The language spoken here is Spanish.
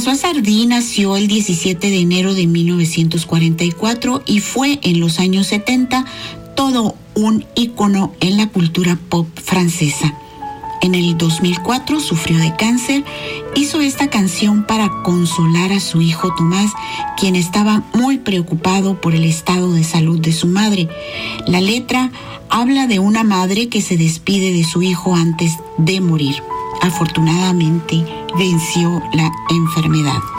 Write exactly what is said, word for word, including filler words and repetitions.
François Hardy nació el diecisiete de enero de mil novecientos cuarenta y cuatro y fue en los años setenta todo un ícono en la cultura pop francesa. En el dos mil cuatro sufrió de cáncer. Hizo esta canción para consolar a su hijo Tomás, quien estaba muy preocupado por el estado de salud de su madre. La letra habla de una madre que se despide de su hijo antes de morir. Afortunadamente venció la enfermedad.